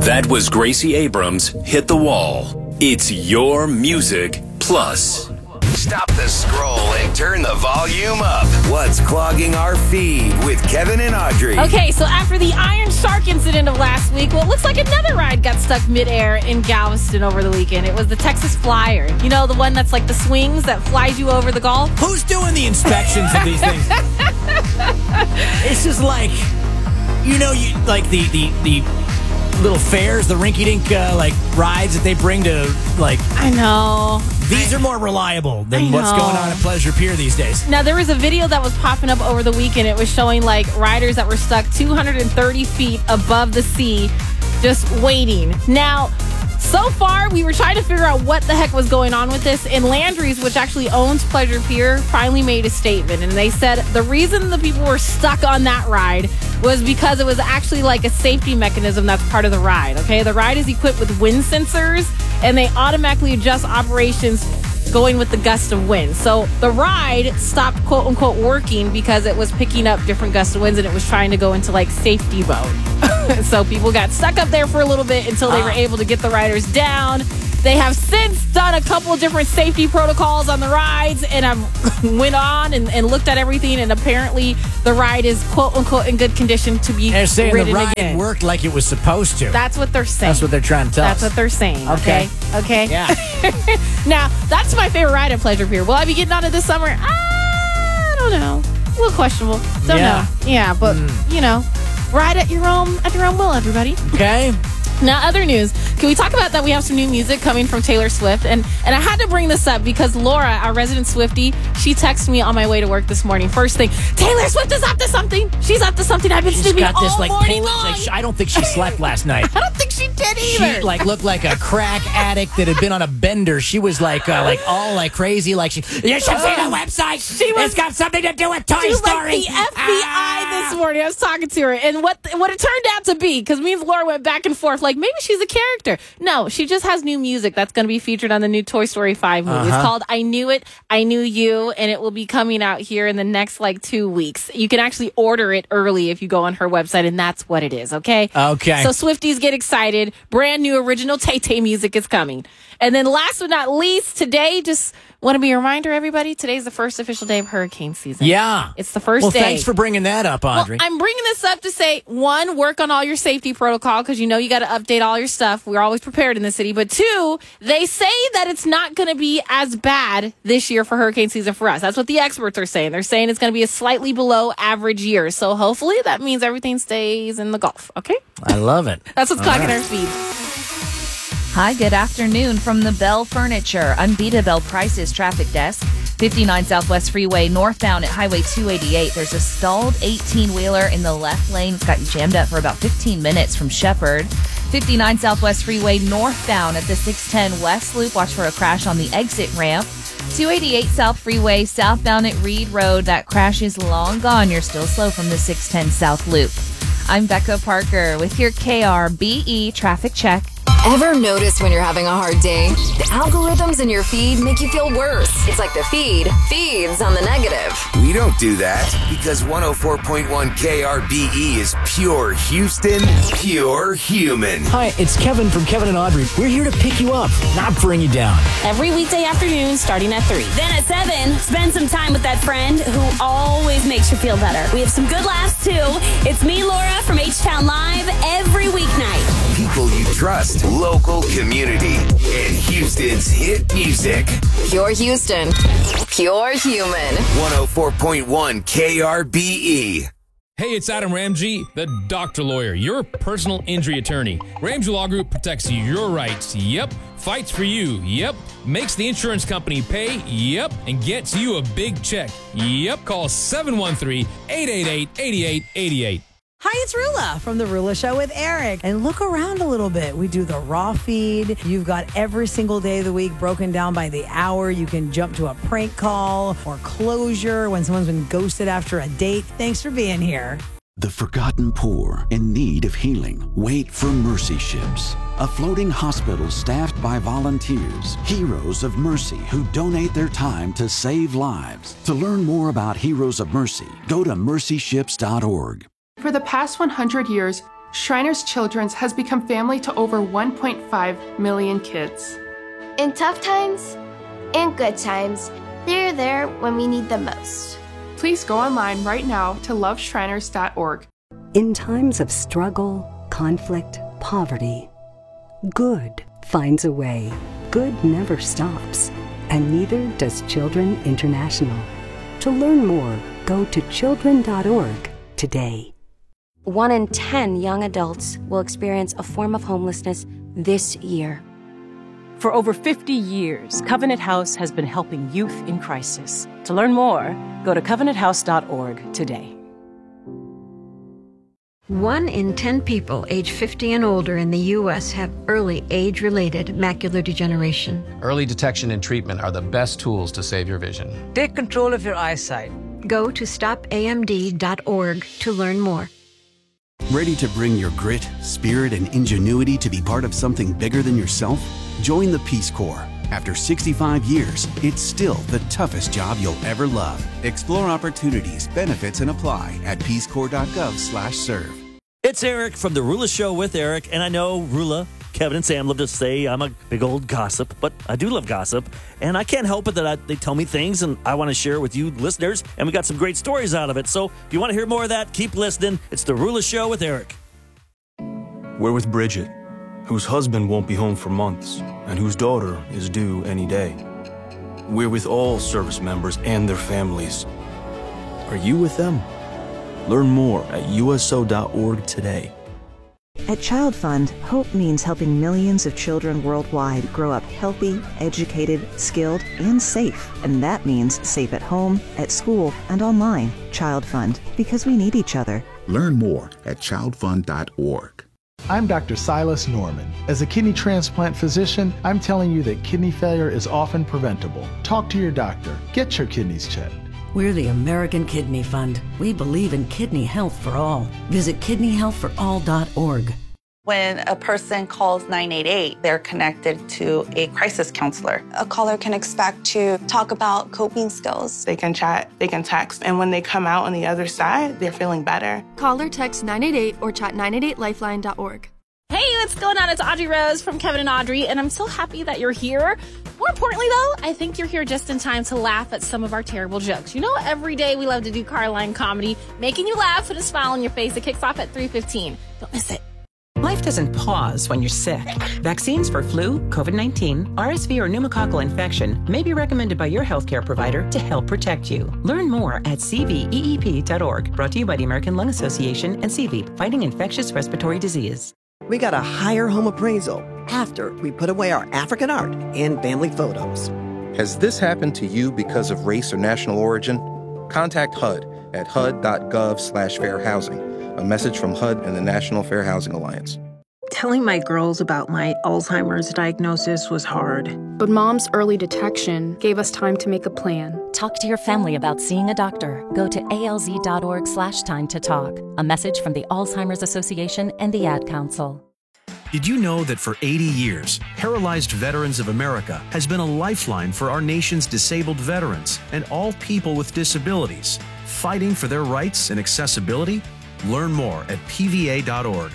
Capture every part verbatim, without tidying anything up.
That was Gracie Abrams' Hit the Wall. It's your music plus. Stop the scroll and turn the volume up. What's clogging our feed with Kevin and Audrey? Okay, so after the Iron Shark incident of last week, well, it looks like another ride got stuck midair in Galveston over the weekend. It was the Texas Flyer. You know, the one that's like the swings that flies you over the Gulf? Who's doing the inspections of these things? This is like, you know, you like the the the little fairs, the rinky-dink uh, like rides that they bring to like. I know. These are more reliable than I what's know. going on at Pleasure Pier these days. Now, there was a video that was popping up over the weekend. It was showing like riders that were stuck two hundred thirty feet above the sea, just waiting. Now, so far, we were trying to figure out what the heck was going on with this. And Landry's, which actually owns Pleasure Pier, finally made a statement. And they said the reason the people were stuck on that ride was because it was actually like a safety mechanism that's part of the ride. Okay, the ride is equipped with wind sensors, and they automatically adjust operations going with the gust of wind. So the ride stopped, quote unquote, working because it was picking up different gusts of winds and it was trying to go into like safety mode. So people got stuck up there for a little bit until they were able to get the riders down. They have since done a couple different safety protocols on the rides and have went on and, and looked at everything, and apparently the ride is quote unquote in good condition to be They're saying ridden the ride again. worked like it was supposed to. That's what they're saying. That's what they're trying to tell That's us. what they're saying. Okay. Okay. Yeah. Now, that's my favorite ride at Pleasure Pier. Will I be getting on it this summer? I don't know. A little questionable. Don't Yeah. know. Yeah, but Mm. you know, ride at your own at your own will, everybody. Okay. Now, other news. Can we talk about that we have some new music coming from Taylor Swift? And and I had to bring this up because Laura, our resident Swiftie, she texted me on my way to work this morning. First thing, Taylor Swift is up to something. She's up to something. I've been She's sleeping got all this like morning pain. long. Like, sh- I don't think she slept last night. I don't think she did either. She like looked like a crack addict that had been on a bender. She was like uh, like all like crazy. Like she, you should see the website. She was- it's got something to do with Toy She was Story. like the F B I Ah. this morning. I was talking to her, and what what it turned out to be, because me and Laura went back and forth, like maybe she's a character. No, she just has new music that's going to be featured on the new Toy Story five movie. Uh-huh. It's called I Knew It, I Knew You, and it will be coming out here in the next like two weeks. You can actually order it early if you go on her website, and that's what it is, okay? Okay. So Swifties get excited. Brand new original Tay-Tay music is coming. And then last but not least, today, just want to be a reminder, everybody, today's the first official day of hurricane season. Yeah. It's the first well, day. thanks for bringing that up, Audrey. Well, I'm bringing this up to say, one, work on all your safety protocol because you know you got to update all your stuff. We're always prepared in the city. But two, they say that it's not going to be as bad this year for hurricane season for us. That's what the experts are saying. They're saying it's going to be a slightly below average year. So hopefully that means everything stays in the Gulf. Okay? I love it. That's what's All clocking right. our speed. Hi, good afternoon from the Bell Furniture Unbeatable Prices Traffic Desk. fifty-nine Southwest Freeway northbound at Highway two eighty-eight. There's a stalled eighteen-wheeler in the left lane. It's got you jammed up for about fifteen minutes from Shepherd. fifty-nine Southwest Freeway northbound at the six ten West Loop. Watch for a crash on the exit ramp. two eighty-eight South Freeway southbound at Reed Road. That crash is long gone. You're still slow from the six ten South Loop. I'm Becca Parker with your K R B E traffic check. Ever notice when you're having a hard day, the algorithms in your feed make you feel worse? It's like the feed feeds on the negative. We don't do that because one oh four point one K R B E is pure Houston, pure human. Hi, it's Kevin from Kevin and Audrey. We're here to pick you up, not bring you down. Every weekday afternoon starting at three. Then at seven, spend some time with that friend who always makes you feel better. We have some good laughs, too. It's me, Laura, from H-Town Live every weeknight. People you trust, local community, and Houston's hit music. Pure Houston, pure human. one oh four point one K R B E. Hey, it's Adam Ramsey, the doctor lawyer, your personal injury attorney. Ramsey Law Group protects your rights, yep. Fights for you, yep. Makes the insurance company pay, yep. And gets you a big check, yep. Call seven one three, eight eight eight, eight eight eight eight. Hi, it's Rula from The Rula Show with Eric. And look around a little bit. We do the raw feed. You've got every single day of the week broken down by the hour. You can jump to a prank call or closure when someone's been ghosted after a date. Thanks for being here. The forgotten poor in need of healing wait for Mercy Ships, a floating hospital staffed by volunteers, heroes of mercy who donate their time to save lives. To learn more about Heroes of Mercy, go to mercy ships dot org. For the past one hundred years, Shriners Children's has become family to over one point five million kids. In tough times and good times, they're there when we need them most. Please go online right now to love shriners dot org. In times of struggle, conflict, poverty, good finds a way. Good never stops, and neither does Children International. To learn more, go to children dot org today. One in ten young adults will experience a form of homelessness this year. For over fifty years, Covenant House has been helping youth in crisis. To learn more, go to covenant house dot org today. One in ten people age fifty and older in the U S have early age-related macular degeneration. Early detection and treatment are the best tools to save your vision. Take control of your eyesight. Go to stop A M D dot org to learn more. Ready to bring your grit, spirit, and ingenuity to be part of something bigger than yourself? Join the Peace Corps. After sixty-five years, it's still the toughest job you'll ever love. Explore opportunities, benefits, and apply at peace corps dot gov slash serve. It's Eric from The Rula Show with Eric, and I know Rula, Kevin, and Sam love to say I'm a big old gossip, but I do love gossip, and I can't help it that I, they tell me things, and I want to share with you listeners, and we got some great stories out of it. So if you want to hear more of that, keep listening. It's The Rula Show with Eric. We're with Bridget, whose husband won't be home for months, and whose daughter is due any day. We're with all service members and their families. Are you with them? Learn more at U S O dot org today. At Child Fund, hope means helping millions of children worldwide grow up healthy, educated, skilled, and safe. And that means safe at home, at school, and online. Child Fund, because we need each other. Learn more at child fund dot org. I'm Doctor Silas Norman. As a kidney transplant physician, I'm telling you that kidney failure is often preventable. Talk to your doctor. Get your kidneys checked. We're the American Kidney Fund. We believe in kidney health for all. Visit kidney health for all dot org. When a person calls nine eight eight, they're connected to a crisis counselor. A caller can expect to talk about coping skills. They can chat, they can text, and when they come out on the other side, they're feeling better. Call or text nine eight eight or chat nine eight eight lifeline dot org. Hey, what's going on? It's Audrey Rose from Kevin and Audrey, and I'm so happy that you're here. More importantly, though, I think you're here just in time to laugh at some of our terrible jokes. You know, every day we love to do Carline comedy, making you laugh with a smile on your face. It kicks off at three fifteen. Don't miss it. Life doesn't pause when you're sick. Vaccines for flu, COVID nineteen, R S V, or pneumococcal infection may be recommended by your healthcare provider to help protect you. Learn more at c v e e p dot org. Brought to you by the American Lung Association and C V E P, fighting infectious respiratory disease. We got a higher home appraisal after we put away our African art and family photos. Has this happened to you because of race or national origin? Contact H U D at H U D dot gov slash fair housing. A message from H U D and the National Fair Housing Alliance. Telling my girls about my Alzheimer's diagnosis was hard. But Mom's early detection gave us time to make a plan. Talk to your family about seeing a doctor. Go to A L Z dot org slash time to talk. A message from the Alzheimer's Association and the Ad Council. Did you know that for eighty years, Paralyzed Veterans of America has been a lifeline for our nation's disabled veterans and all people with disabilities, fighting for their rights and accessibility? Learn more at P V A dot org.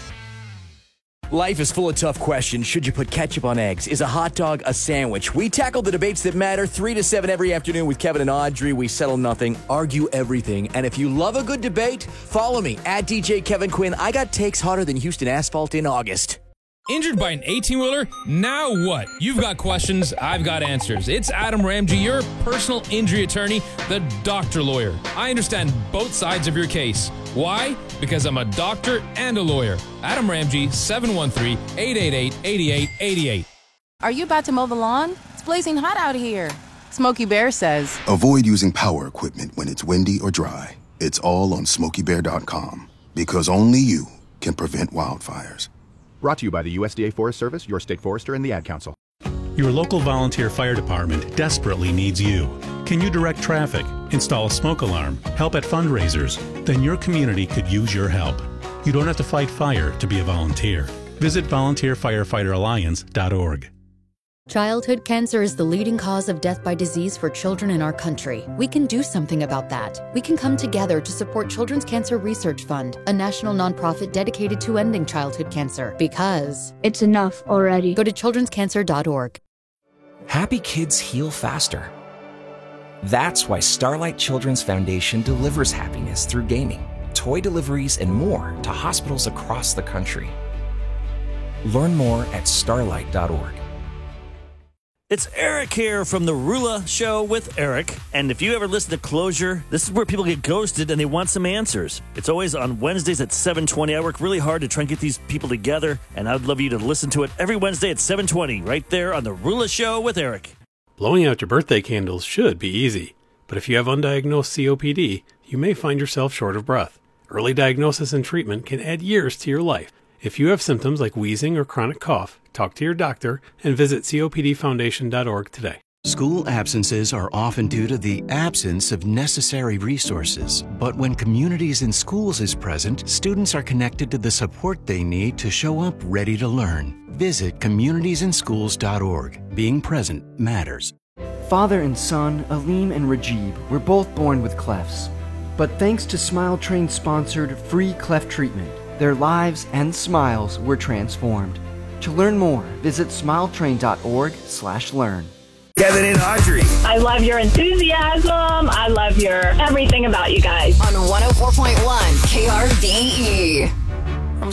Life is full of tough questions. Should you put ketchup on eggs? Is a hot dog a sandwich? We tackle the debates that matter three to seven every afternoon with Kevin and Audrey. We settle nothing, argue everything. And if you love a good debate, follow me at D J Kevin Quinn. I got takes hotter than Houston asphalt in August. Injured by an eighteen-wheeler? Now what? You've got questions, I've got answers. It's Adam Ramsey, your personal injury attorney, the doctor lawyer. I understand both sides of your case. Why? Because I'm a doctor and a lawyer. Adam Ramsey, seven one three, eight eight eight, eight eight eight eight. Are you about to mow the lawn? It's blazing hot out here. Smokey Bear says, avoid using power equipment when it's windy or dry. It's all on smokey bear dot com. Because only you can prevent wildfires. Brought to you by the U S D A Forest Service, your state forester, and the Ad Council. Your local volunteer fire department desperately needs you. Can you direct traffic, install a smoke alarm, help at fundraisers? Then your community could use your help. You don't have to fight fire to be a volunteer. Visit volunteer firefighter alliance dot org. Childhood cancer is the leading cause of death by disease for children in our country. We can do something about that. We can come together to support Children's Cancer Research Fund, a national nonprofit dedicated to ending childhood cancer. Because it's enough already. Go to children's cancer dot org. Happy kids heal faster. That's why Starlight Children's Foundation delivers happiness through gaming, toy deliveries, and more to hospitals across the country. Learn more at starlight dot org. It's Eric here from The Rula Show with Eric. And if you ever listen to Closure, this is where people get ghosted and they want some answers. It's always on Wednesdays at seven twenty. I work really hard to try and get these people together, and I'd love you to listen to it every Wednesday at seven twenty, right there on The Rula Show with Eric. Blowing out your birthday candles should be easy, but if you have undiagnosed C O P D, you may find yourself short of breath. Early diagnosis and treatment can add years to your life. If you have symptoms like wheezing or chronic cough, talk to your doctor and visit C O P D foundation dot org today. School absences are often due to the absence of necessary resources. But when Communities in Schools is present, students are connected to the support they need to show up ready to learn. Visit communities in schools dot org. Being present matters. Father and son, Aleem and Rajib, were both born with clefts. But thanks to Smile Train-sponsored free cleft treatment, their lives and smiles were transformed. To learn more, visit smile train dot org slash learn. Kevin and Audrey. I love your enthusiasm. I love your everything about you guys. On one oh four point one K R V E.